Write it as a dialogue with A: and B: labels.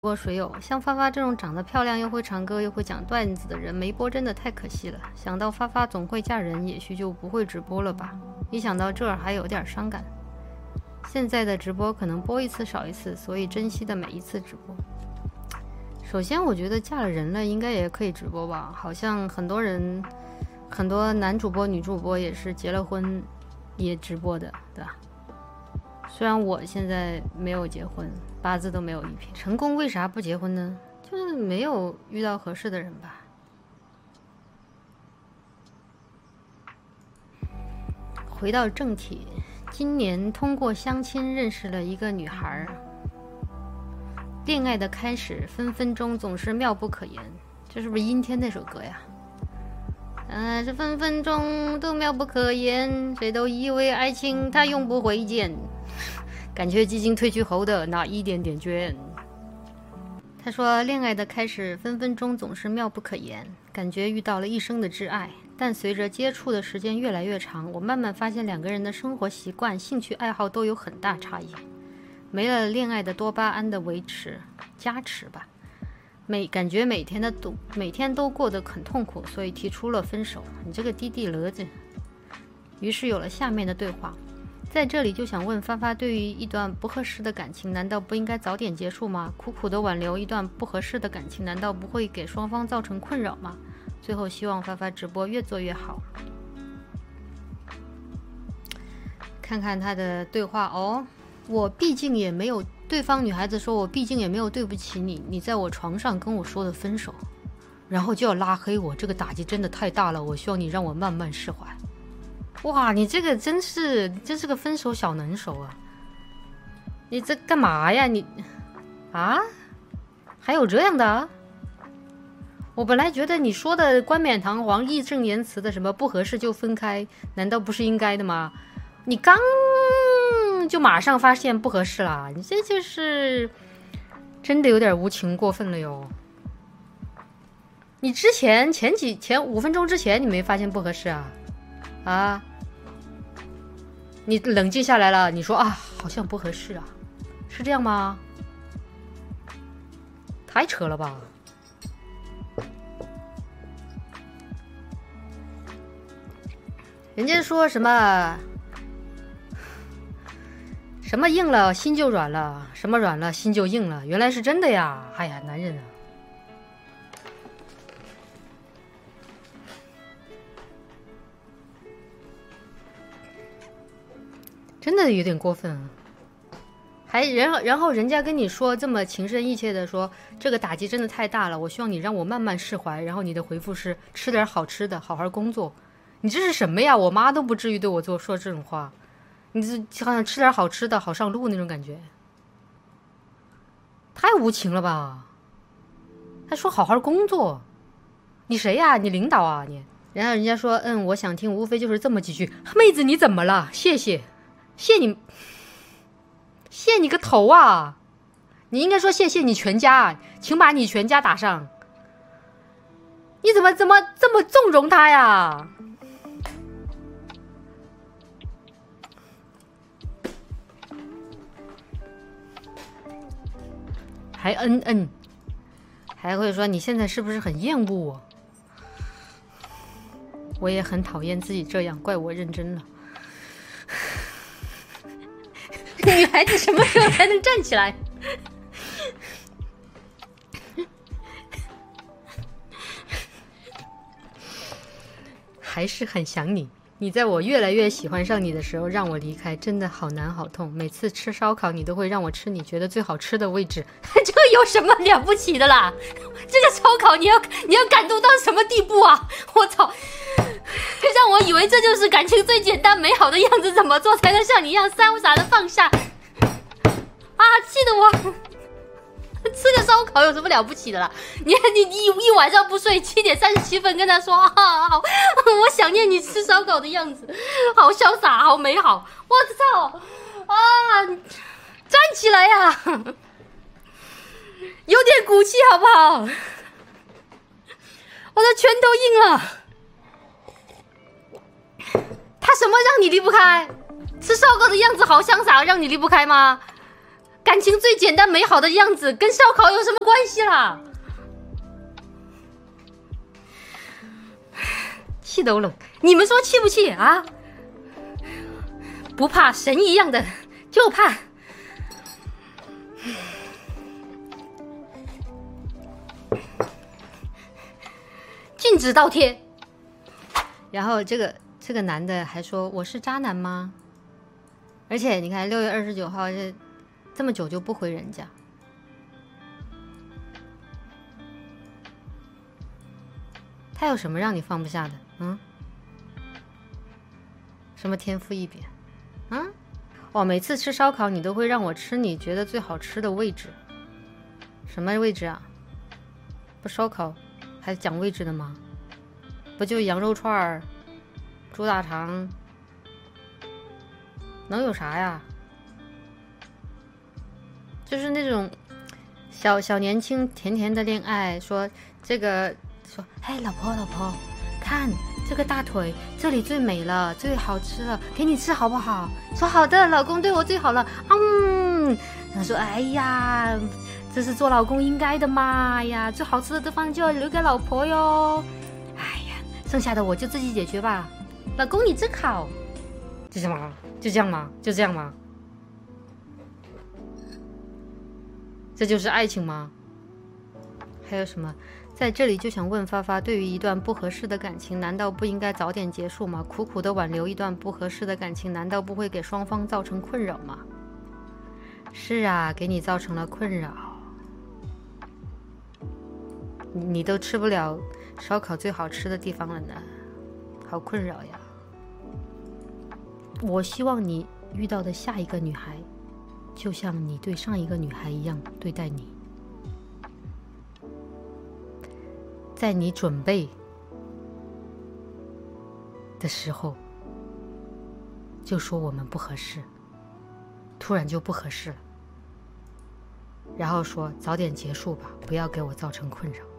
A: 播水友，像发发这种长得漂亮又会唱歌又会讲段子的人，没播真的太可惜了。想到发发总会嫁人，也许就不会直播了吧。一想到这儿还有点伤感。现在的直播可能播一次少一次，所以珍惜的每一次直播。首先我觉得嫁了人了应该也可以直播吧，好像很多人很多男主播女主播也是结了婚也直播的，对吧？虽然我现在没有结婚，八字都没有一撇，成功为啥不结婚呢？就是没有遇到合适的人吧。回到正题，今年通过相亲认识了一个女孩，恋爱的开始分分钟总是妙不可言，这是不是阴天那首歌呀？这分分钟都妙不可言，谁都以为爱情它永不会见，感觉基金褪去后的那一点点倦。他说恋爱的开始分分钟总是妙不可言，感觉遇到了一生的挚爱，但随着接触的时间越来越长，我慢慢发现两个人的生活习惯、兴趣爱好都有很大差异，没了恋爱的多巴胺的加持吧，感觉每天都过得很痛苦，所以提出了分手。你这个滴滴蛾子。于是有了下面的对话。在这里就想问发发，对于一段不合适的感情，难道不应该早点结束吗？苦苦的挽留一段不合适的感情，难道不会给双方造成困扰吗？最后希望发发直播越做越好。看看他的对话哦，我毕竟也没有，对方女孩子说我毕竟也没有对不起你，你在我床上跟我说的分手，然后就要拉黑我，这个打击真的太大了，我希望你让我慢慢释怀。哇，你这个真是个分手小能手啊！你这干嘛呀你？啊？还有这样的？我本来觉得你说的冠冕堂皇、义正言辞的什么不合适就分开，难道不是应该的吗？你刚就马上发现不合适了，你这就是真的有点无情过分了哟。你之前前5分钟之前你没发现不合适啊？啊？你冷静下来了，你说啊，好像不合适啊，是这样吗？太扯了吧！人家说什么硬了心就软了，什么软了心就硬了，原来是真的呀！哎呀，男人啊！真的有点过分啊！然后人家跟你说这么情深意切的说，这个打击真的太大了，我希望你让我慢慢释怀。然后你的回复是吃点好吃的，好好工作。你这是什么呀？我妈都不至于对我说这种话。你这好像吃点好吃的，好上路那种感觉，太无情了吧？还说好好工作，你谁呀？你领导啊你？然后人家说我想听，无非就是这么几句。妹子你怎么了？谢谢你个头啊！你应该说谢谢你全家，请把你全家打上。你怎么这么纵容他呀？还还会说你现在是不是很厌恶我？我也很讨厌自己这样，怪我认真了。女孩子什么时候才能站起来？还是很想你。你在我越来越喜欢上你的时候让我离开，真的好难好痛。每次吃烧烤你都会让我吃你觉得最好吃的位置，这有什么了不起的啦？这个烧烤你要感动到什么地步啊？我操！让我以为这就是感情最简单美好的样子，怎么做才能像你一样潇洒的放下？啊，气得我吃个烧烤有什么了不起的啦？你一晚上不睡，7点37分跟他说啊，我想念你吃烧烤的样子，好潇洒，好美好。我操啊！站起来呀！有点骨气好不好？我的拳头硬了。他什么让你离不开？吃烧烤的样子好潇洒，让你离不开吗？ 感情最简单美好的样子跟烧烤有什么关系啦？气都冷，你们说气不气啊？不怕神一样的，就怕禁止倒贴。然后这个男的还说我是渣男吗？而且你看6月29号这么久就不回人家，他有什么让你放不下的？什么天赋异禀？每次吃烧烤你都会让我吃你觉得最好吃的位置。什么位置啊？不烧烤还讲位置的吗？不就羊肉串、猪大肠，能有啥呀？就是那种小年轻甜甜的恋爱，说哎老婆，看这个大腿，这里最美了，最好吃了，给你吃好不好？说好的，老公对我最好了。他说哎呀，这是做老公应该的嘛，哎呀，最好吃的地方就要留给老婆哟。哎呀，剩下的我就自己解决吧。老公你真好。就这样吗？就这样吗？这就是爱情吗？还有什么？在这里就想问发发，对于一段不合适的感情，难道不应该早点结束吗？苦苦的挽留一段不合适的感情，难道不会给双方造成困扰吗？是啊，给你造成了困扰，你都吃不了烧烤最好吃的地方了呢，好困扰呀。我希望你遇到的下一个女孩，就像你对上一个女孩一样对待你。在你准备的时候，就说我们不合适，突然就不合适了，然后说早点结束吧，不要给我造成困扰。